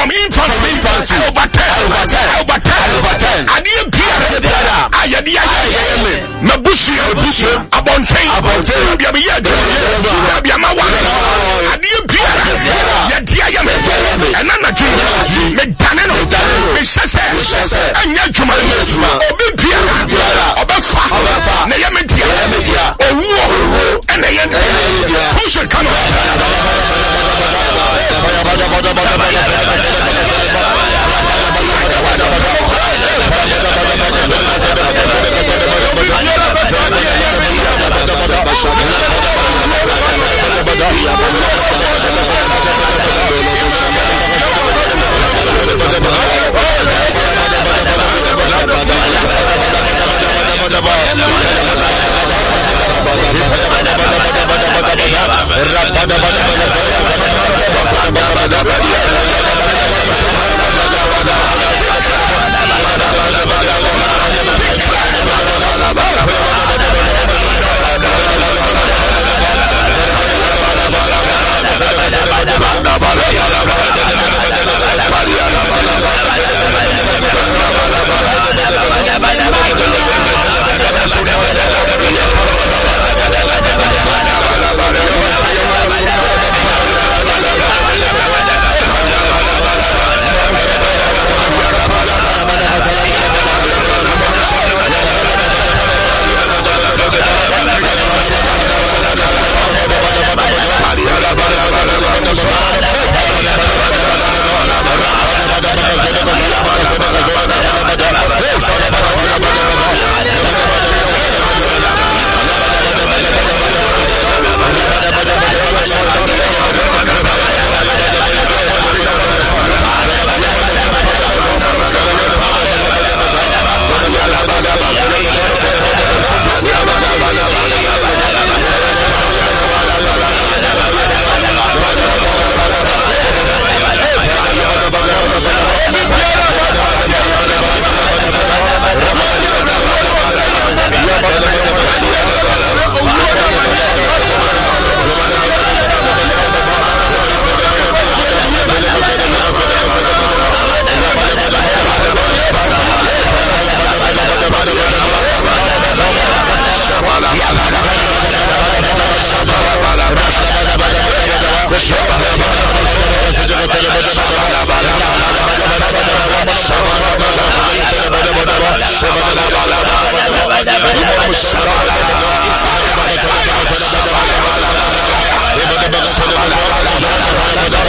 from infancy over 10 adie biara ayede ayeme mabushi abonten bia me ye bia ma wa adie biara yede ayeme enana twi me dane no me hyese anya dwuma obi biara obefa na ye media owo ena ye push it come on Shabala